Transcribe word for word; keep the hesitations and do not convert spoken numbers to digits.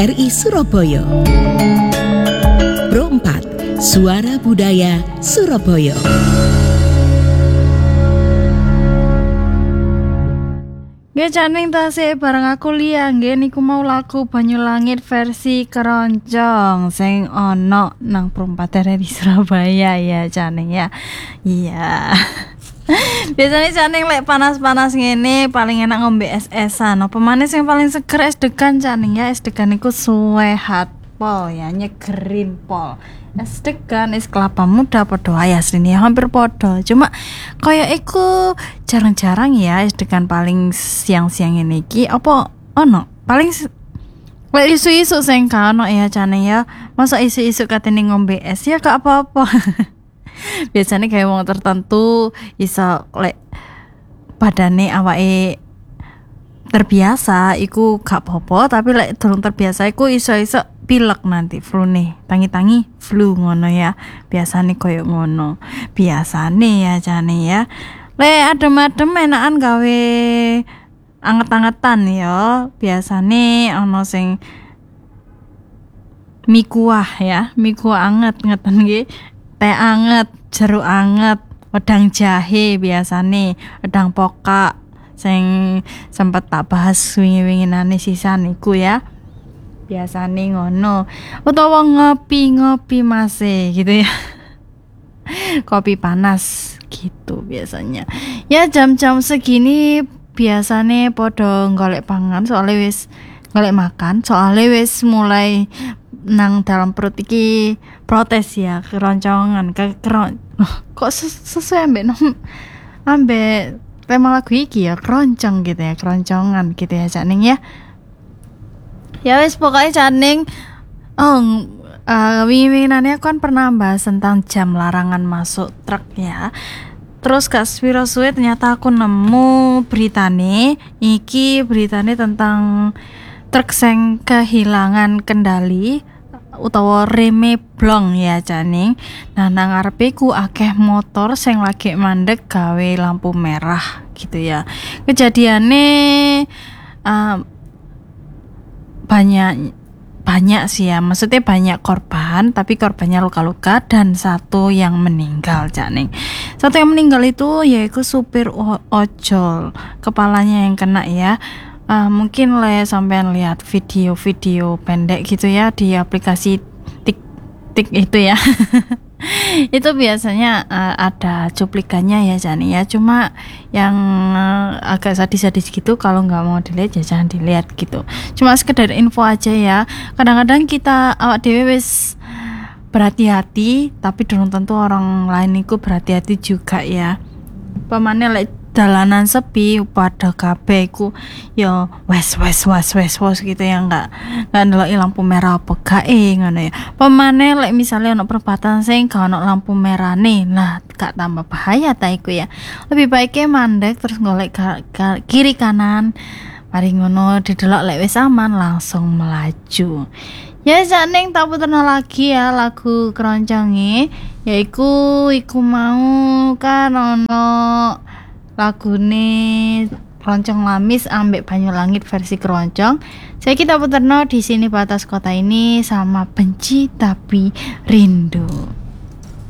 R I Surabaya. Pro empat, Suara Budaya Surabaya. Nggih caning tasih bareng aku Lia, nggih niku mau lagu Banyulangit versi keroncong sing ana nang Pro empat R I Surabaya ya caning ya. Iya. Biasanya caning lek panas-panas ngene paling enak ngombe es-esan. Apa maneh sing paling seger es degan caning ya. Es degan niku suwe hat pol ya, nyegerin pol. Es degan, es kelapa muda podo ae asline hampir podo. Cuma kaya iku jarang-jarang ya es degan paling siang-siang ini iki apa ono? Paling lek isu-isu sing kano ya cane ya. Masa isu-isu katene ngombe es ya gak apa-apa. Biasanya kayak wong tertentu iso lek badane awake terbiasa iku gak apa-apa, tapi lek durung terbiasa iku iso-iso pilek nanti flu nih tangi-tangi flu ngono ya biasane koyo ngono biasane ya jane ya le adem-adem enakan gawe anget-angetan ya biasane ana sing mie kuah ya mie kuah anget ngeten nggih teh anget jeruk anget wedang jahe biasane wedang pokak sing sempat tak bahas wingi-winginane sisan iku ya biasane ngono utawa ngopi-ngopi masih gitu ya kopi panas gitu biasanya ya jam-jam segini biasane podo golek pangan soalnya wis golek makan soalnya wis mulai nang dalam perut iki protes ya keroncongan ke keron oh, kok sesuai ambek ambek tema lagu iki ya keroncong gitu ya keroncongan gitu ya caning ya. Ya wis pokoknya caning oh uh, wingi-winginane aku kan pernah bahas tentang jam larangan masuk truk ya. Terus gak sepiro suwe ternyata aku nemu beritane iki beritane tentang truk sing kehilangan kendali utawa reme blong ya caning. Nah nang ngarepe ku akeh motor sing lagi mandek gawe lampu merah gitu ya. Kejadiane uh, banyak banyak sih ya maksudnya banyak korban tapi korbannya luka-luka dan satu yang meninggal caning satu yang meninggal itu yaitu supir o- ojol kepalanya yang kena ya uh, mungkin le sampean lihat video-video pendek gitu ya di aplikasi tik tik itu ya itu biasanya uh, ada cuplikannya ya Jani ya cuma yang uh, agak sadis-sadis gitu kalau nggak mau dilihat ya jangan dilihat gitu cuma sekedar info aja ya kadang-kadang kita awak dewe wis berhati-hati tapi belum tentu orang lain itu berhati-hati juga ya pemane lek dalanan sepi pada kabeh iku ya wes wes wes wes wes gitu ya enggak enggak ndeloki lampu merah apa gae ngono ya. Pemane lek misale ono perempatan sing gak ono lampu merane, nah gak tambah bahaya ta iku ya. Lebih baiknya mandek terus golek ka, ka, kiri kanan. Mari ngono didelok lek wis aman langsung melaju. Ya saning tak puterno lagi ya lagu keronconge yaiku iku mau kan ono lagune Keroncong Lamis ambek Banyulangit versi keroncong. Saya kita puterno di sini batas kota ini sama Benci Tapi Rindu.